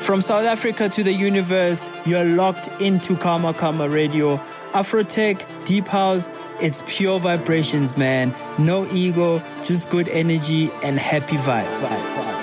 From South Africa to the universe, you're locked into Karma Karma Radio. Afrotech, Deep House, it's pure vibrations, man. No ego, just good energy and happy vibes.